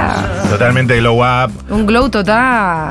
era Totalmente glow up. un glow total.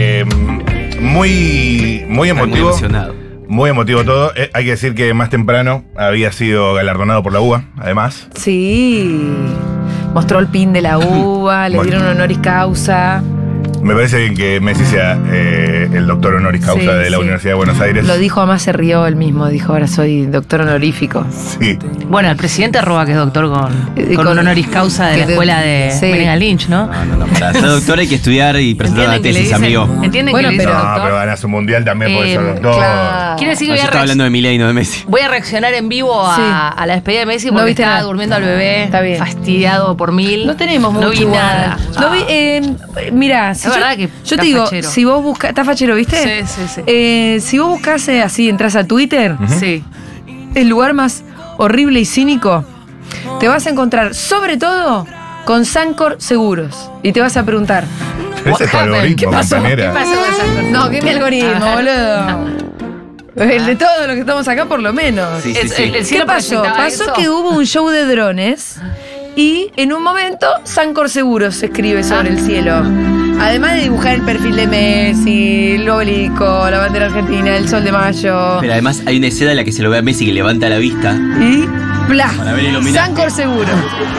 Muy Muy emotivo. emocionado. Muy emotivo todo. Hay que decir que más temprano había sido galardonado por la UBA, además. Sí. Mostró el pin de la uva, le dieron honoris causa. Me parece bien que Messi sea el doctor honoris causa Sí, de la sí. Universidad de Buenos Aires. Lo dijo, además se rió él mismo. Dijo, ahora soy doctor honorífico. Sí. Bueno, el presidente roba que es doctor con un honoris causa de la escuela de Sí. Meneghel Lynch, ¿no? No. Para ser doctor hay que estudiar y presentar una ¿Entienden que le tesis, dicen? amigo. ¿Entienden Bueno, que le dicen pero- No, doctor? pero ganas un mundial también por ser doctor. Claro. Quiere decir que Yo estaba hablando de Milei, no de Messi. voy a reaccionar en vivo Sí. a la despedida de Messi No porque viste estaba nada. durmiendo al bebé, Está bien. fastidiado por mil. No tenemos mucho No vi igual. nada. No vi, mira, si Es verdad que yo está te digo, fachero. si vos buscas, ¿está fachero, viste? Sí. Si vos buscas así, entras a Twitter, Sí. el lugar más horrible y cínico, te vas a encontrar, sobre todo, con Sancor Seguros. Y te vas a preguntar, Ese es tu What happened? algoritmo, ¿qué pasó? compañera. ¿Qué pasó con Sancor? No, que mi algoritmo, boludo. El de todo lo que estamos acá, por lo menos. Sí, sí, El sí. ¿Qué cielo pasó? proyectaba Pasó eso. que hubo un show de drones y en un momento Sancor Seguros se escribe sobre el cielo. Además de dibujar el perfil de Messi, el obelisco, la bandera argentina, el sol de mayo. Pero además hay una escena en la que se lo ve a Messi que levanta la vista. Y ¡bla! Para ver el homenaje. Sancor Seguros.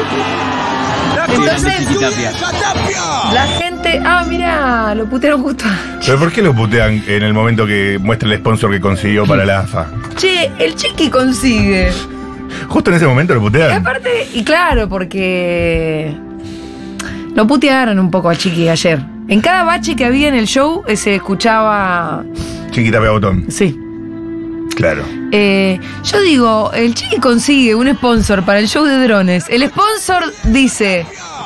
Entonces, Chiquitapia. la gente. Ah, mirá, lo putearon justo. ¿Pero por qué lo putean en el momento que muestra el sponsor que consiguió para la AFA? Che, el Chiqui consigue. Justo en ese momento lo Y putean. aparte, y claro, porque lo putearon un poco a Chiqui ayer. En cada bache que había en el show se escuchaba. Chiquita pega botón. Sí. Claro. Yo digo, el Chiqui consigue un sponsor para el show de drones. El sponsor dice: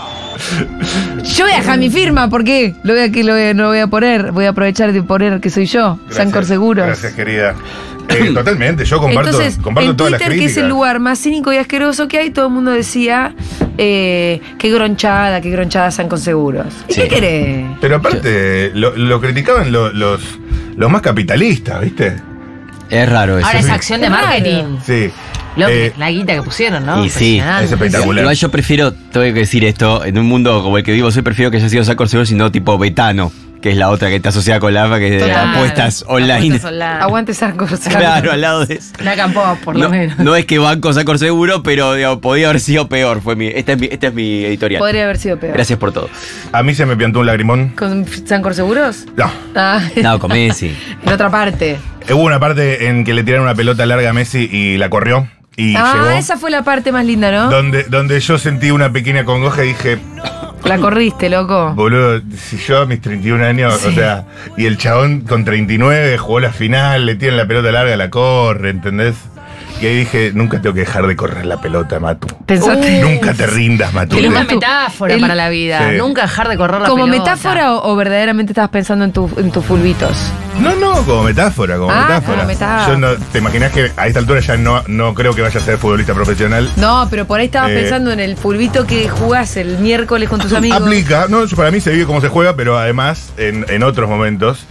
yo voy a dejar mi firma, ¿por qué? No lo voy a poner. Voy a aprovechar de poner que soy yo, Sancor Seguros. Gracias, querida. Totalmente, yo comparto, Entonces, comparto en todas Twitter, las que críticas. es el lugar más cínico y asqueroso que hay, todo el mundo decía qué gronchada Sancor Seguros. ¿Y Sí. qué querés? Pero aparte, lo criticaban los más capitalistas, ¿viste? Es raro eso. Ahora es acción de Es raro. marketing. Sí. La guita que pusieron, ¿no? Y sí, Impresionante. es espectacular. Igual yo prefiero, tengo que decir esto, en un mundo como el que vivo, yo prefiero que haya sido Sancor Seguros y no tipo Betano, que es la otra que está asociada con la AFA, que es de Total. apuestas online. Apuestas online. Aguante Sancor Seguros. Claro, al lado de eso. La campó, por lo No, menos. no es que banco Sancor Seguro, pero digamos, podía haber sido peor. Esta es mi editorial. Podría haber sido peor. Gracias por todo. A mí se me piantó un lagrimón. ¿Con Sancor Seguros? No. Ah, No, con Messi. en otra parte. Hubo una parte en que le tiraron una pelota larga a Messi y la corrió. Y llegó. Esa fue la parte más linda, ¿no? Donde yo sentí una pequeña congoja y dije, La corriste, loco. boludo, si yo a mis 31 años, Sí. o sea, y el chabón con 39 jugó la final, le tiran la pelota larga, la corre, ¿entendés? Y ahí dije, nunca tengo que dejar de correr la pelota, Matu. Pensaste. Nunca te rindas, Matu. Es una Matu, metáfora el- para la vida. Sí. Nunca dejar de correr la ¿Como pelota. metáfora o verdaderamente estabas pensando en tus fulbitos? No, como metáfora, como Ah, metáfora. como metáfora. Yo no, te imaginas que a esta altura ya no creo que vaya a ser futbolista profesional. No, pero por ahí estabas Eh. pensando en el fulbito que jugás el miércoles con tus amigos. Aplica, no, para mí se vive cómo se juega, pero además en otros momentos.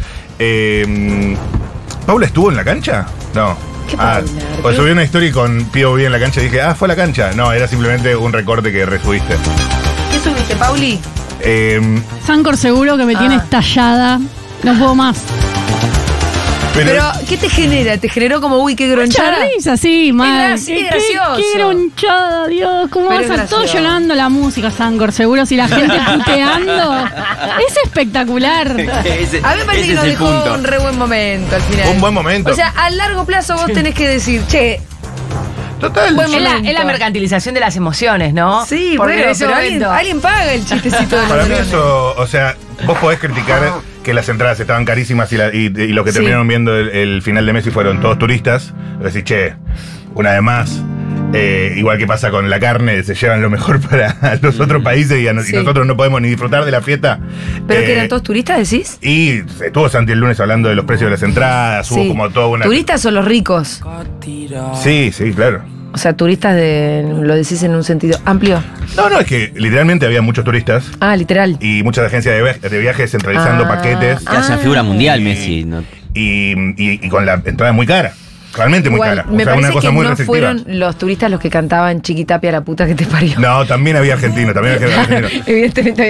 ¿Paula estuvo en la cancha? No. ¿Qué Paula? Pues subí una story con POV en la cancha y dije, fue a la cancha. No, era simplemente un recorte que resubiste. ¿Qué subiste, Pauli? Sancor Seguro que me tiene estallada. No puedo más. Pero, ¿qué te genera? ¿Te generó como, uy, qué Mucha gronchada? risa, sí, mal. sí, es gracioso. Qué gronchada, Dios. ¿Cómo Pero vas a es estar todo gracioso. llorando la música, Sancor Seguro, si la gente puteando? Es espectacular. A mí me parece que nos dejó un re buen momento al final. Un buen momento. O sea, a largo plazo vos tenés que decir, che, Total. buen Es la momento. mercantilización de las emociones, ¿no? Sí, Porque bueno, en ese pero momento- alguien paga el chistecito de los Para mí drones. eso, o sea, vos podés criticar que las entradas estaban carísimas y los que Sí. terminaron viendo el final de Messi fueron todos turistas. Decís, che, una vez más, igual que pasa con la carne, se llevan lo mejor para los otros países y Sí. nosotros no podemos ni disfrutar de la fiesta. ¿Pero que Eh, eran todos turistas, decís? Y estuvo Santi el lunes hablando de los precios de las entradas, hubo Sí. como toda una... ¿Turistas o los ricos? Sí, claro. O sea, turistas lo decís en un sentido amplio. No, es que literalmente había muchos turistas Ah, literal. y muchas agencias de viajes centralizando paquetes Que hace una figura mundial, Messi. ¿no? y con la entrada muy cara. Realmente muy Igual, cara. me o sea, parece una cosa que muy no receptiva. fueron los turistas los que cantaban Chiquitapia la puta que te parió. No, también había argentinos, también había argentinos. Evidentemente